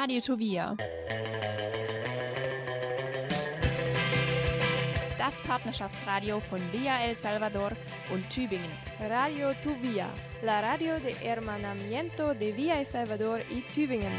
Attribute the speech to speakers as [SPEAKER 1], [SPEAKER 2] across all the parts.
[SPEAKER 1] Radio Tuvia. Das Partnerschaftsradio von Via El Salvador und Tübingen.
[SPEAKER 2] Radio Tuvia, la radio de hermanamiento de Via El Salvador y Tübingen.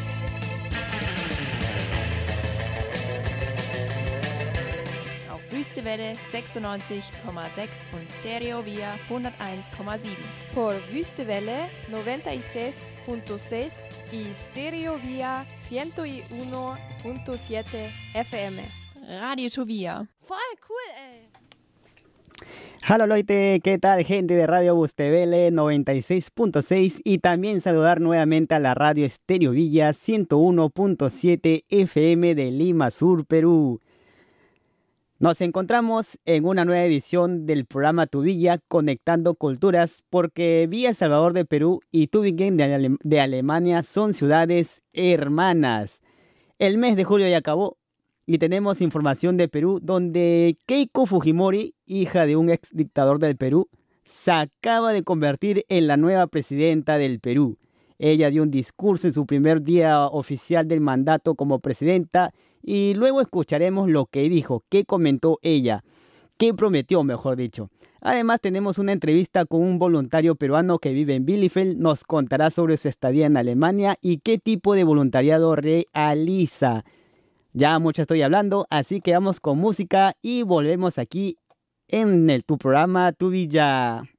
[SPEAKER 1] Auf Wüstewelle 96,6 und Stereo Via 101,7.
[SPEAKER 2] Por Wüstewelle 96.6 y Stereo Via 101.7 FM.
[SPEAKER 1] Radio Tuvia.
[SPEAKER 2] Voll cool, ey.
[SPEAKER 3] Hola Leute, ¿qué tal gente de Radio Wüstewelle 96.6 y también saludar nuevamente a la radio Stereo Villa 101.7 FM de Lima Sur, Perú. Nos encontramos en una nueva edición del programa Tu Villa Conectando Culturas porque Villa El Salvador de Perú y Tübingen de Alemania son ciudades hermanas. El mes de julio ya acabó y tenemos información de Perú donde Keiko Fujimori, hija de un ex dictador del Perú, se acaba de convertir en la nueva presidenta del Perú. Ella dio un discurso en su primer día oficial del mandato como presidenta y luego escucharemos lo que dijo, qué comentó ella, qué prometió, mejor dicho. Además tenemos una entrevista con un voluntario peruano que vive en Bielefeld, nos contará sobre su estadía en Alemania y qué tipo de voluntariado realiza. Ya mucho estoy hablando, así que vamos con música y volvemos aquí en tu programa Tu Villa.